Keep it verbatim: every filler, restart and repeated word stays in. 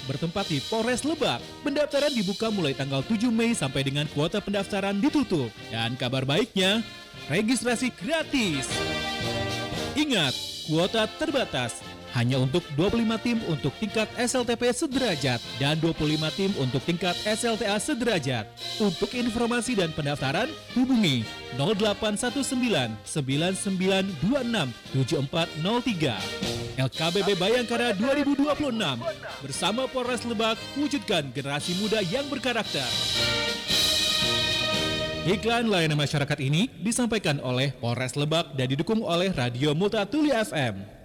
bertempat di Polres Lebak. Pendaftaran dibuka mulai tanggal tujuh Mei sampai dengan kuota pendaftaran ditutup. Dan kabar baiknya, registrasi gratis. Ingat, kuota terbatas. Hanya untuk dua puluh lima tim untuk tingkat S L T P sederajat dan dua puluh lima tim untuk tingkat S L T A sederajat. Untuk informasi dan pendaftaran, hubungi nol delapan satu sembilan sembilan sembilan dua enam tujuh empat nol tiga. L K B B Bayangkara dua ribu dua puluh enam bersama Polres Lebak wujudkan generasi muda yang berkarakter. Iklan layanan masyarakat ini disampaikan oleh Polres Lebak dan didukung oleh Radio Multatuli F M.